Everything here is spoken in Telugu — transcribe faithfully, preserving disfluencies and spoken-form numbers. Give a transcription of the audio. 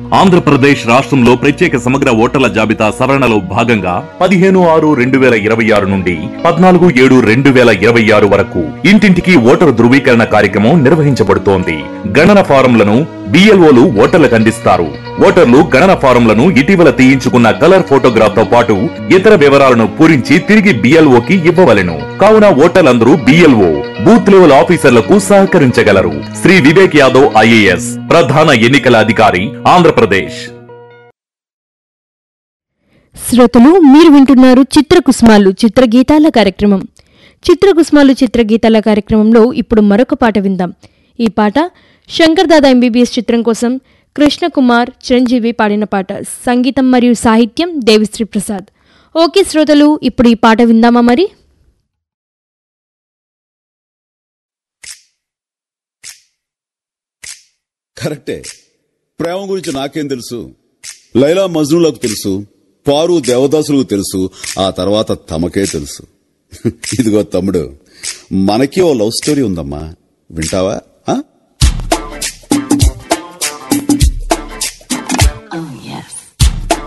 ఆంధ్రప్రదేశ్ రాష్ట్రంలో ప్రత్యేక సమగ్ర ఓటర్ల జాబితా సవరణలో భాగంగా పదిహేను ఆరు రెండు వేల ఇరవై ఆరు నుండి పద్నాలుగు ఏడు రెండు వేల ఇరవై ఆరు వరకు ఇంటింటికి ఓటరు ధృవీకరణ కార్యక్రమం నిర్వహించబడుతోంది. గణన ఫారంలను బిఎల్ఓలు ఓటర్లకు అందిస్తారు. ఓటర్లు గణన ఫారంలను ఇటీవల తీయించుకున్న కలర్ ఫోటోగ్రాఫ్ తో పాటు ఇతర వివరాలను పూరించి తిరిగి బిఎల్ఓకి ఇవ్వవలెను. కావున ఓటర్లందరూ బిఎల్ఓ బూత్ లెవెల్ ఆఫీసర్లకు సహకరించగలరు. శ్రీ వివేక్ యాదవ్ ఐఏఎస్ ప్రధాన ఎన్నికల అధికారి, ఆంధ్రప్రదేశ్. శ్రోతలు, మీరు వింటున్నారు చిత్రకుసుమాలు చిత్రగీతాల కార్యక్రమం. చిత్రకుసుమాలు చిత్రగీతాల కార్యక్రమంలో ఇప్పుడు మరొక పాట విందాం. ఈ పాట శంకర్ దాదా ఎంబీబీఎస్ చిత్రం కోసం కృష్ణకుమార్, చిరంజీవి పాడిన పాట. సంగీతం మరియు సాహిత్యం దేవిశ్రీ ప్రసాద్. ఓకే శ్రోతలు, ఇప్పుడు ఈ పాట విందామా మరి? కరెక్టే. ప్రేమ గురించి నాకేం తెలుసు? లైలా మజ్నూలకు తెలుసు, పారు దేవదాసులకు తెలుసు, ఆ తర్వాత తమకే తెలుసు. ఇదిగో తమ్ముడు, మనకి ఓ లవ్ స్టోరీ ఉందమ్మా, వింటావా?